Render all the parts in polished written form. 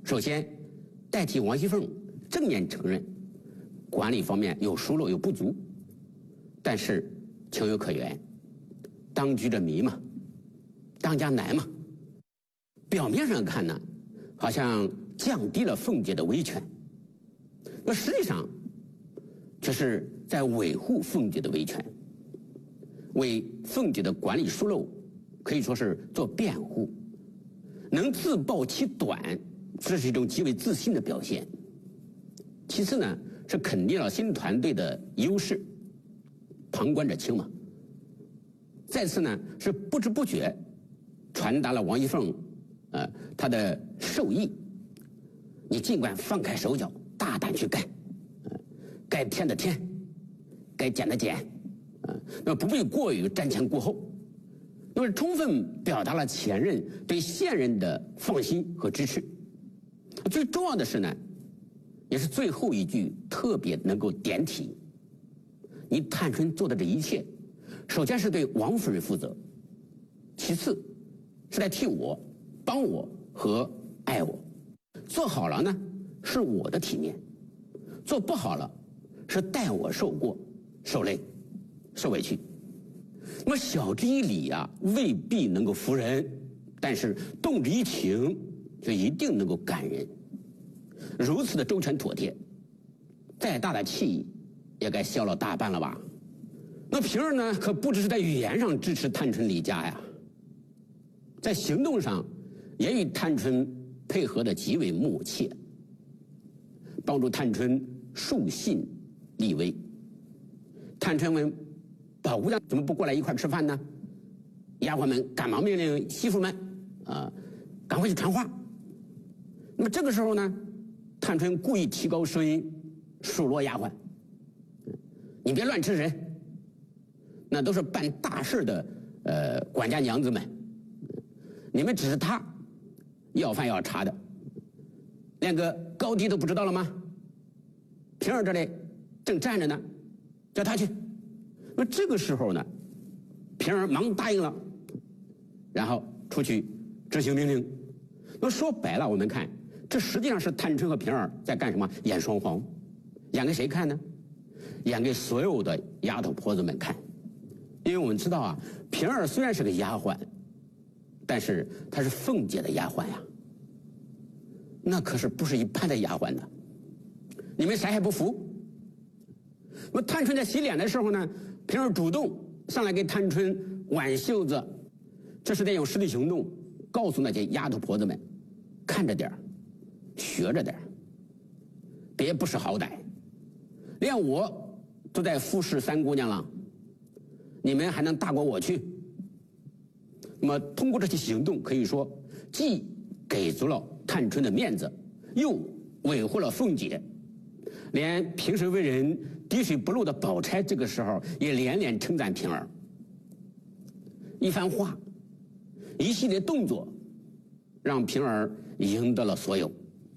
首先代替王熙凤正面承认管理方面有疏漏有不足，但是情有可原，当局者迷嘛，当家难嘛。表面上看呢，好像降低了凤姐的威权，那实际上却是在维护凤姐的威权，为凤姐的管理疏漏可以说是做辩护，能自曝其短，这是一种极为自信的表现。其次呢，是肯定了新团队的优势，旁观者清嘛。再次呢，是不知不觉传达了王熙凤她的授意，你尽管放开手脚，大胆去干，该添的添，该减的减，那不必过于瞻前顾后，那么充分表达了前任对现任的放心和支持。最重要的是呢，也是最后一句特别能够点题，你探春做的这一切，首先是对王夫人负责，其次是在替我、帮我和爱我。做好了呢，是我的体面；做不好了，是代我受过、受累、受委屈。那么晓之以理啊，未必能够服人，但是动之以情，就一定能够感人。如此的周全妥帖，再大的气也该消了大半了吧？那平儿呢，可不只是在语言上支持探春离家呀，在行动上也与探春配合的极为默契，帮助探春树信立威。探春问宝姑娘怎么不过来一块吃饭呢？丫鬟们赶忙命令媳妇们赶快去传话。那么这个时候呢，探春故意提高声音数落丫鬟，你别乱吃人，那都是办大事的管家娘子们，你们只是他要饭要茶的，连个高低都不知道了吗？平儿这里正站着呢，叫他去。那这个时候呢，平儿忙答应了，然后出去执行命令。那说白了，我们看这实际上是探春和平儿在干什么？演双簧。演给谁看呢？演给所有的丫头婆子们看。因为我们知道啊，平儿虽然是个丫鬟，但是她是凤姐的丫鬟呀，那可是不是一般的丫鬟呢。你们谁还不服？那么探春在洗脸的时候呢，平儿主动上来给探春挽袖子，这是在用实际行动告诉那些丫头婆子们，看着点儿，学着点儿，别不识好歹，连我都在服侍三姑娘了，你们还能大过我去？那么通过这些行动，可以说既给足了探春的面子，又维护了凤姐。连平时为人滴水不漏的宝钗这个时候也连连称赞平儿。一番话，一系列动作，让平儿赢得了所有。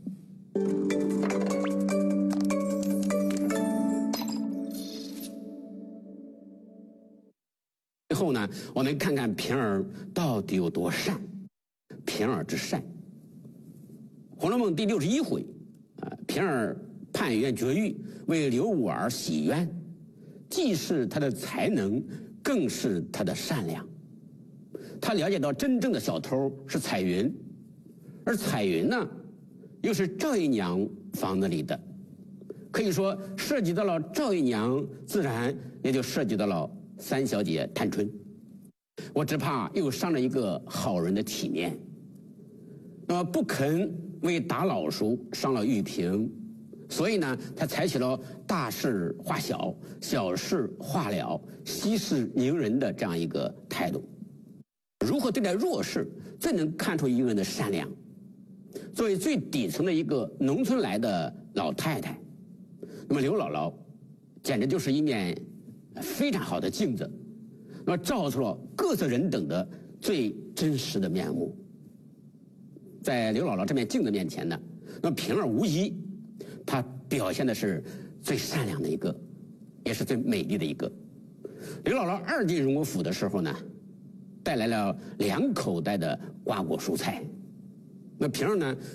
最后呢，我们看看平儿到底有多善。平儿之善，《红楼梦》第61回，平儿判冤绝狱，为刘五儿洗冤，既是他的才能，更是他的善良。他了解到真正的小偷是彩云，而彩云呢，又是赵姨娘房子里的，可以说涉及到了赵姨娘，自然也就涉及到了三小姐探春。我只怕又伤了一个好人的体面，那么不肯为打老鼠伤了玉萍，所以呢，他采取了大事化小，小事化了，息事宁人的这样一个态度。如何对待弱势，最能看出一个人的善良。作为最底层的一个农村来的老太太，那么刘姥姥简直就是一面非常好的镜子，那么照出了各色人等的最真实的面目。在刘姥姥这面镜子面前呢，那么平儿无疑，她表现的是最善良的一个，也是最美丽的一个。刘姥姥二进荣国府的时候呢，带来了2口袋的瓜果蔬菜。那平儿呢，